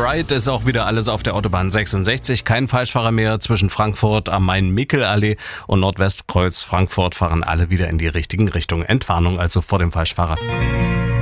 alright ist auch wieder alles auf der Autobahn 66. Kein Falschfahrer mehr zwischen Frankfurt am Main-Mickel-Allee und Nordwestkreuz Frankfurt fahren alle wieder in die richtigen Richtungen. Entwarnung also vor dem Falschfahrer.